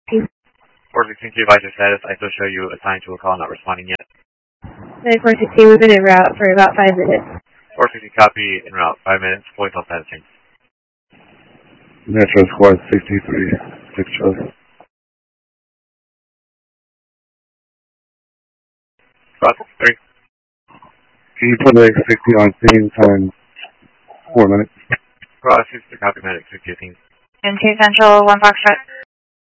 416 advise your status. I still show you assigned to a call, not responding yet. 416, we've been en route for about 5 minutes. 416 copy, en route, 5 minutes, fully call status change. Metro Squad 63, 6 Charlie. Squad 3. Can you put the 60 on scene time 4 minutes? Squad 60 copy, medic 6018. Into Central, 1 Foxtrot.